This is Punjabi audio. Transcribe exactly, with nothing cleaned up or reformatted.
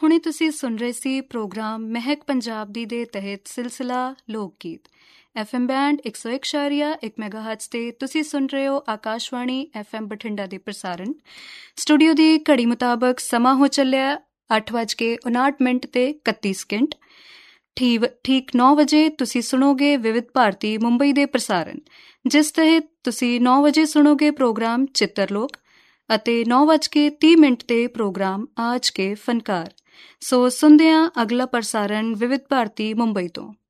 ਹੁਣੇ ਤੁਸੀਂ ਸੁਣ ਰਹੇ ਸੀ ਪ੍ਰੋਗਰਾਮ ਮਹਿਕ ਪੰਜਾਬ ਦੀ ਦੇ ਤਹਿਤ ਸਿਲਸਿਲਾ ਲੋਕ ਗੀਤ ਐਫ ਐਮ ਬੈਂਡ ਇੱਕ ਸੌ ਇੱਕ ਸ਼ਾਰੀਆ ਇੱਕ ਮੈਗਾਹਰਟਜ਼ ਤੇ ਤੁਸੀਂ ਸੁਣ ਰਹੇ ਹੋ ਆਕਾਸ਼ਵਾਣੀ ਐਫ ਐਮ ਬਠਿੰਡਾ ਦੇ ਪ੍ਰਸਾਰਣ। ਸਟੂਡੀਓ ਦੀ ਘੜੀ ਮੁਤਾਬਕ ਸਮਾਂ ਹੋ ਚੱਲਿਆ ਅੱਠ ਵੱਜ ਕੇ ਉਨਾਹਠ ਮਿੰਟ ਤੇ ਇਕੱਤੀ ਸਕਿੰਟ। ਠੀਕ ਠੀਕ ਨੌ ਵਜੇ ਤੁਸੀਂ ਸੁਣੋਗੇ ਵਿਵਿਧ ਭਾਰਤੀ ਮੁੰਬਈ ਦੇ ਪ੍ਰਸਾਰਣ, ਜਿਸ ਤਹਿਤ ਤੁਸੀਂ ਨੌ ਵਜੇ ਸੁਣੋਗੇ ਪ੍ਰੋਗਰਾਮ ਚਿੱਤਰਲੋਕ ਅਤੇ ਨੌ ਵੱਜ ਕੇ ਤੀਹ ਮਿੰਟ ਤੇ ਪ੍ਰੋਗਰਾਮ ਆਜ ਕੇ ਫਨਕਾਰ। ਸੋ ਸੁਣਦੇ ਹਾਂ ਅਗਲਾ ਪ੍ਰਸਾਰਣ ਵਿਵਿਧ ਭਾਰਤੀ ਮੁੰਬਈ ਤੋਂ।